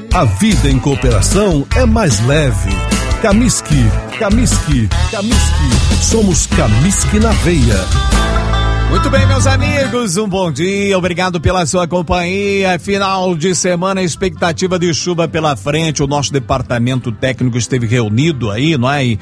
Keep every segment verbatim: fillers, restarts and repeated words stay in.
A vida em cooperação é mais leve. Camiski, Camiski, Camiski. Somos Camiski na veia. Muito bem, meus amigos, um bom dia, obrigado pela sua companhia. Final de semana, expectativa de chuva pela frente. O nosso departamento técnico esteve reunido aí, não é? E,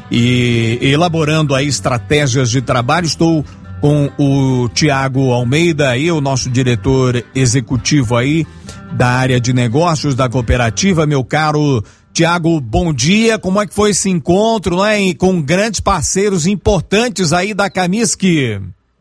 e elaborando aí estratégias de trabalho. Estou com o Tiago Almeida aí, o nosso diretor executivo aí da área de negócios da cooperativa. Meu caro Tiago, bom dia. Como é que foi esse encontro, não é? E com grandes parceiros importantes aí da Camiski.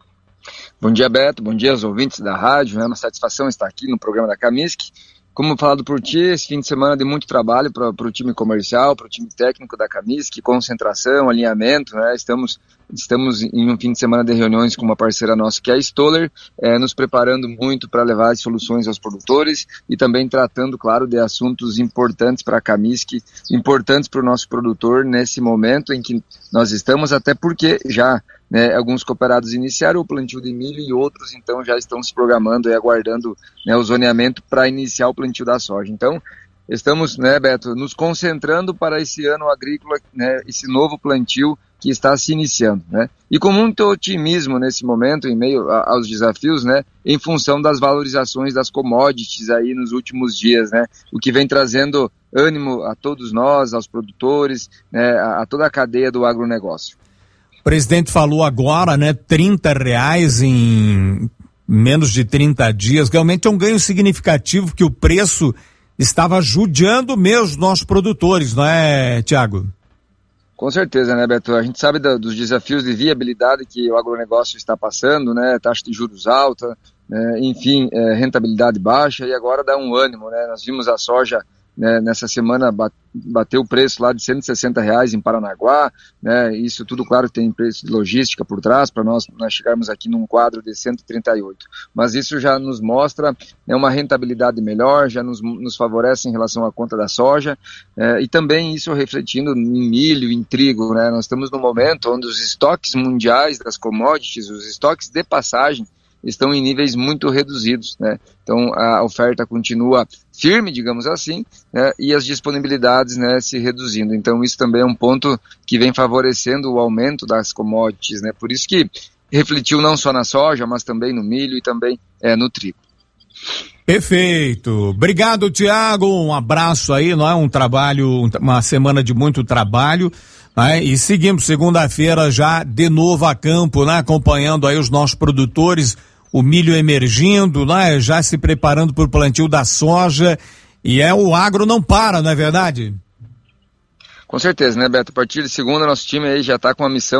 Bom dia, Beto, bom dia aos ouvintes da rádio, é uma satisfação estar aqui no programa da Camiski. Como falado por ti, esse fim de semana de muito trabalho para o time comercial, para o time técnico da Camiski, concentração, alinhamento, né? Estamos, estamos em um fim de semana de reuniões com uma parceira nossa que é a Stoller, é, nos preparando muito para levar as soluções aos produtores e também tratando, claro, de assuntos importantes para a Camiski, importantes para o nosso produtor nesse momento em que nós estamos, até porque já né, alguns cooperados iniciaram o plantio de milho e outros então já estão se programando e aguardando né, o zoneamento para iniciar o plantio da soja. Então, estamos, né, Beto, nos concentrando para esse ano agrícola, né, esse novo plantio que está se iniciando, né? E com muito otimismo nesse momento, em meio a, aos desafios, né, em função das valorizações das commodities aí nos últimos dias, né? O que vem trazendo ânimo a todos nós, aos produtores, né, a, a toda a cadeia do agronegócio. O presidente falou agora, né, trinta reais em menos de trinta dias, realmente é um ganho significativo, que o preço estava judiando mesmo os nossos produtores, não é, Tiago? Com certeza, né, Beto? A gente sabe da, dos desafios de viabilidade que o agronegócio está passando, né, taxa de juros alta, né, enfim, é, rentabilidade baixa, e agora dá um ânimo, né, nós vimos a soja né, nessa semana bateu o preço lá de cento e sessenta reais em Paranaguá, né, isso tudo, claro, tem preço de logística por trás, para nós, nós chegarmos aqui num quadro de cento e trinta e oito, mas isso já nos mostra né, uma rentabilidade melhor, já nos, nos favorece em relação à conta da soja, é, e também isso refletindo em milho, em trigo, né, nós estamos num momento onde os estoques mundiais das commodities, os estoques de passagem, estão em níveis muito reduzidos, né? Então a oferta continua firme, digamos assim, né? E as disponibilidades, né, se reduzindo. Então isso também é um ponto que vem favorecendo o aumento das commodities, né? Por isso que refletiu não só na soja, mas também no milho e também é, no trigo. Perfeito. Obrigado, Tiago. Um abraço aí, não é? Um trabalho, uma semana de muito trabalho. Né? E seguimos segunda-feira já de novo a campo, né? Acompanhando aí os nossos produtores, o milho emergindo, né? Já se preparando para o plantio da soja, e é o agro não para, não é verdade? Com certeza, né, Beto? A partir de segunda, nosso time aí já está com a missão